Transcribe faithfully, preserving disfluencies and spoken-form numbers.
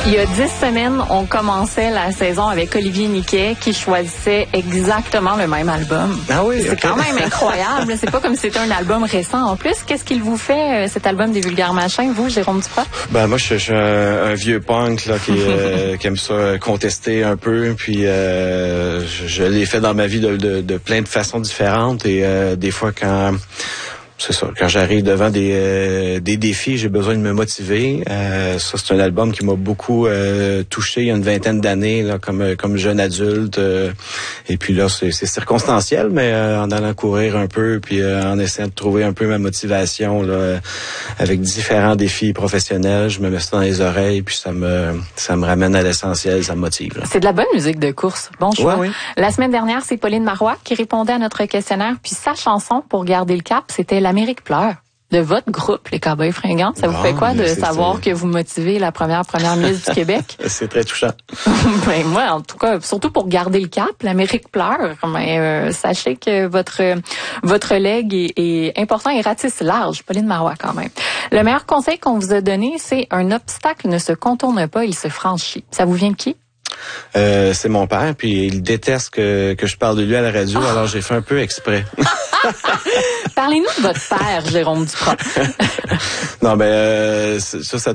Il y a dix semaines, on commençait la saison avec Olivier Niquet qui choisissait exactement le même album. Ah oui, c'est okay. quand même incroyable. C'est pas comme si c'était un album récent. En plus, qu'est-ce qu'il vous fait, cet album des Vulgaires Machins, vous, Jérôme Duprat? Ben moi, je suis un, un vieux punk là qui, euh, qui aime ça contester un peu. Puis euh, je, je l'ai fait dans ma vie de, de, de plein de façons différentes. Et euh, des fois, quand c'est ça, quand j'arrive devant des euh, des défis, j'ai besoin de me motiver. Euh, ça, c'est un album qui m'a beaucoup euh, touché il y a une vingtaine d'années, là, comme comme jeune adulte. Euh, et puis là, c'est, c'est circonstanciel, mais euh, en allant courir un peu, puis euh, en essayant de trouver un peu ma motivation là, avec différents défis professionnels, je me mets ça dans les oreilles, puis ça me ça me ramène à l'essentiel, ça me motive. Là. C'est de la bonne musique de course. Bon choix. Ouais, oui. La semaine dernière, c'est Pauline Marois qui répondait à notre questionnaire, puis sa chanson pour garder le cap, c'était L'Amérique pleure. De votre groupe, les Cowboys Fringants. Ça bon, vous fait quoi de savoir que vous motivez la première première ministre du Québec? C'est très touchant. Ben, moi, en tout cas, surtout pour garder le cap, l'Amérique pleure. Mais euh, sachez que votre votre legs est, est important et ratisse large. Pauline Marois, quand même. Le meilleur conseil qu'on vous a donné, c'est un obstacle ne se contourne pas, il se franchit. Ça vous vient de qui? Euh, c'est mon père, puis il déteste que, que je parle de lui à la radio, oh. alors j'ai fait un peu exprès. Parlez-nous de votre père, Jérôme Duprat. Non, ben euh, ça, ça